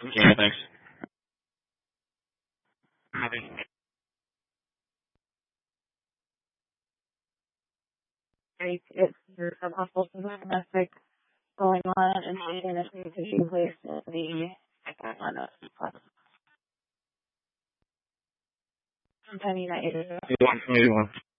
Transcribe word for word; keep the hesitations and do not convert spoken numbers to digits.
Yeah, thanks. Like, it's there's some awful domestic going on, and the unit needs to be placed in the second one of the plus. Sometime you got One, maybe one.